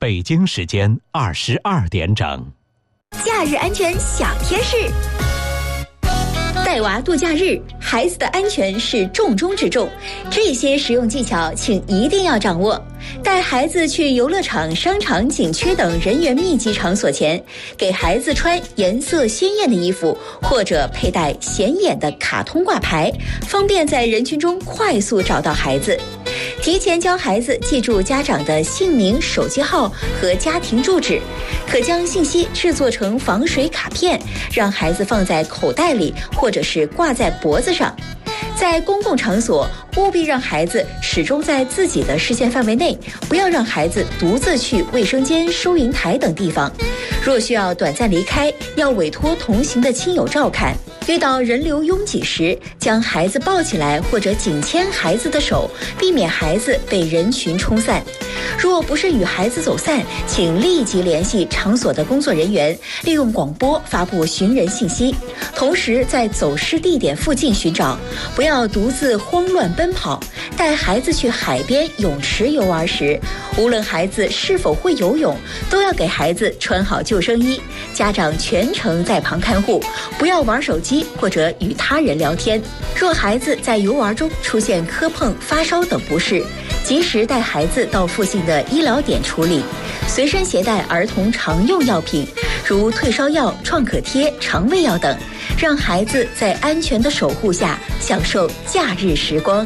北京时间22点整。 假日安全小贴士。带娃度假日，孩子的安全是重中之重，这些实用技巧请一定要掌握。带孩子去游乐场、商场、景区等人员密集场所前，给孩子穿颜色鲜艳的衣服，或者佩戴显眼的卡通挂牌，方便在人群中快速找到孩子。提前教孩子记住家长的姓名、手机号和家庭住址，可将信息制作成防水卡片，让孩子放在口袋里，或者是挂在脖子上。在公共场所，务必让孩子始终在自己的视线范围内，不要让孩子独自去卫生间、收银台等地方。若需要短暂离开，要委托同行的亲友照看。遇到人流拥挤时，将孩子抱起来或者紧牵孩子的手，避免孩子被人群冲散。若不慎与孩子走散，请立即联系场所的工作人员，利用广播发布寻人信息。同时在走失地点附近寻找，不要独自慌乱奔跑。带孩子去海边、泳池游玩时，无论孩子是否会游泳，都要给孩子穿好救生衣，家长全程在旁看护，不要玩手机或者与他人聊天。若孩子在游玩中出现磕碰、发烧等不适，及时带孩子到附近的医疗点处理。随身携带儿童常用药品，如退烧药、创可贴、肠胃药等，让孩子在安全的守护下享受假日时光。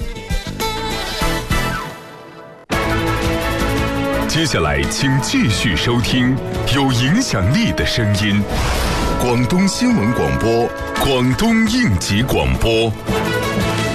接下来请继续收听有影响力的声音，广东新闻广播，广东应急广播。